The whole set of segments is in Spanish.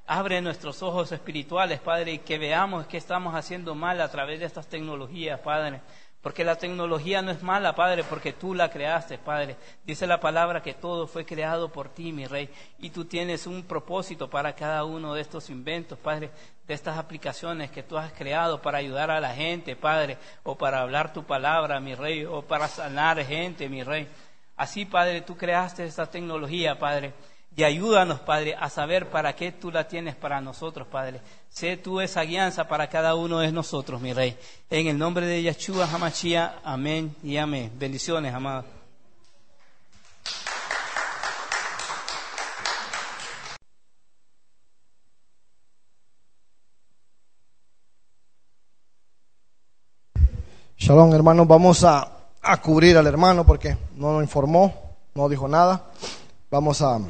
Abre nuestros ojos espirituales, Padre, y que veamos que estamos haciendo mal a través de estas tecnologías, Padre. Porque la tecnología no es mala, Padre, porque tú la creaste, Padre. Dice la palabra que todo fue creado por ti, mi Rey. Y tú tienes un propósito para cada uno de estos inventos, Padre, de estas aplicaciones que tú has creado para ayudar a la gente, Padre, o para hablar tu palabra, mi Rey, o para sanar gente, mi Rey. Así, Padre, tú creaste esta tecnología, Padre. Y ayúdanos, Padre, a saber para qué tú la tienes para nosotros, Padre. Sé tú esa guianza para cada uno de nosotros, mi Rey. En el nombre de Yeshua HaMashiach, amén y amén. Bendiciones, amados. Shalom, hermanos. Vamos a cubrir al hermano porque no nos informó, no dijo nada. Vamos a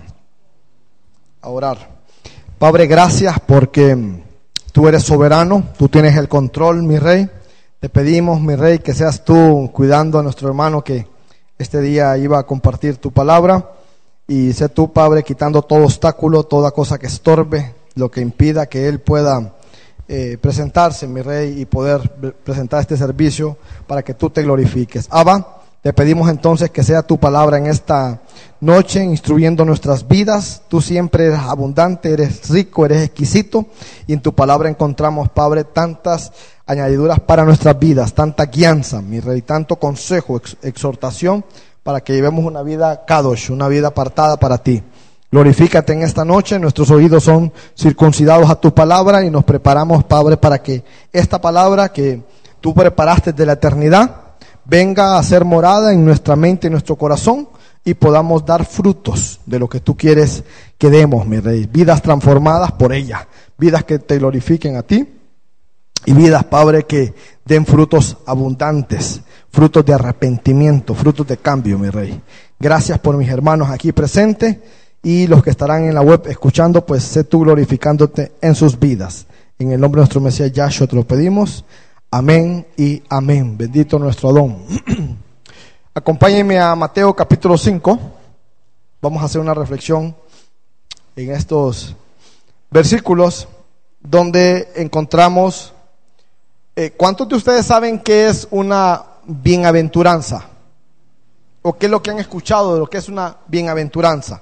orar. Padre, gracias porque tú eres soberano, tú tienes el control, mi Rey. Te pedimos, mi Rey, que seas tú cuidando a nuestro hermano que este día iba a compartir tu palabra. Y sé tú, Padre, quitando todo obstáculo, toda cosa que estorbe, lo que impida que él pueda presentarse, mi Rey, y poder presentar este servicio para que tú te glorifiques. Abba, te pedimos entonces que sea tu palabra en esta noche, instruyendo nuestras vidas. Tú siempre eres abundante, eres rico, eres exquisito, y en tu palabra encontramos, Padre, tantas añadiduras para nuestras vidas, tanta guianza, mi Rey, tanto consejo, exhortación, para que llevemos una vida kadosh, una vida apartada para ti. Glorifícate en esta noche, nuestros oídos son circuncidados a tu palabra y nos preparamos, Padre, para que esta palabra que tú preparaste de la eternidad venga a ser morada en nuestra mente y nuestro corazón y podamos dar frutos de lo que tú quieres que demos, mi Rey. Vidas transformadas por ella, vidas que te glorifiquen a ti y vidas, Padre, que den frutos abundantes, frutos de arrepentimiento, frutos de cambio, mi Rey. Gracias por mis hermanos aquí presentes y los que estarán en la web escuchando, pues sé tú glorificándote en sus vidas. En el nombre de nuestro Mesías Yahshua te lo pedimos. Amén y amén. Bendito nuestro Adón. Acompáñenme a Mateo capítulo 5. Vamos a hacer una reflexión en estos versículos donde encontramos... ¿cuántos de ustedes saben qué es una bienaventuranza? ¿O qué es lo que han escuchado de lo que es una bienaventuranza?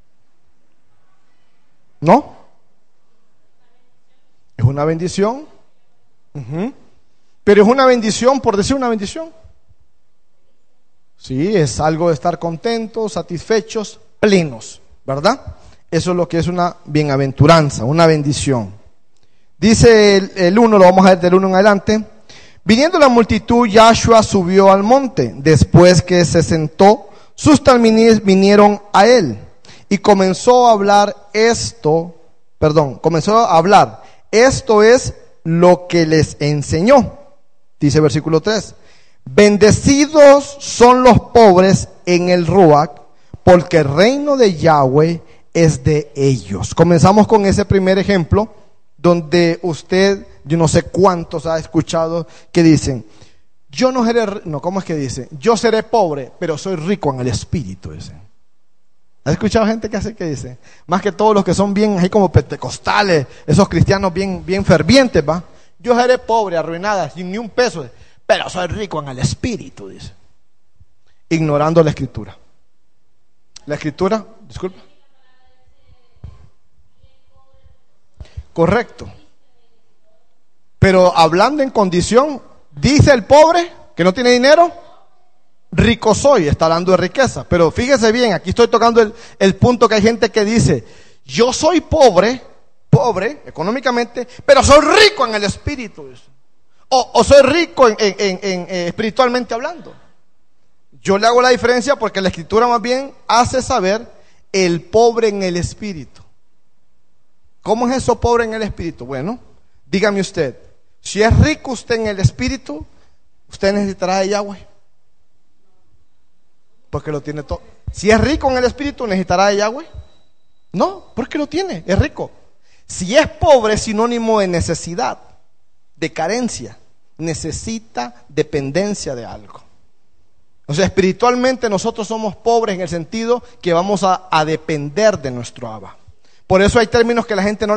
¿No? Es una bendición. Pero es una bendición por decir una bendición. Sí, es algo de estar contentos, satisfechos, plenos, ¿verdad? Eso es lo que es una bienaventuranza, una bendición. Dice el 1, lo vamos a ver del 1 en adelante. Viniendo la multitud, Yahshua subió al monte. Después que se sentó, sus talmidim vinieron a él. Y comenzó a hablar esto es lo que les enseñó. Dice versículo 3, bendecidos son los pobres en el Ruach, porque el reino de Yahweh es de ellos. Comenzamos con ese primer ejemplo, donde usted, yo no sé cuántos ha escuchado que dicen, ¿cómo es que dice? Yo seré pobre, pero soy rico en el espíritu, dicen. ¿Has escuchado gente que dice? Más que todos los que son bien, ahí como pentecostales, esos cristianos bien fervientes, ¿va? Yo seré pobre, arruinada, sin ni un peso, pero soy rico en el espíritu, dice. Ignorando la escritura. La escritura, disculpa. Correcto. Pero hablando en condición, dice el pobre que no tiene dinero, rico soy, está hablando de riqueza. Pero fíjese bien, aquí estoy tocando el punto que hay gente que dice, yo soy pobre económicamente, pero soy rico en el espíritu, o soy rico en espiritualmente hablando. Yo le hago la diferencia porque la escritura más bien hace saber el pobre en el espíritu. ¿Cómo es eso, pobre en el espíritu? Bueno, dígame usted, si es rico usted en el espíritu, usted necesitará de Yahweh, porque lo tiene todo. Si es rico en el espíritu, necesitará de Yahweh. No, porque lo tiene, es rico. Si es pobre, es sinónimo de necesidad, de carencia, necesita dependencia de algo. O sea, espiritualmente nosotros somos pobres en el sentido que vamos a depender de nuestro Abba. Por eso hay términos que la gente no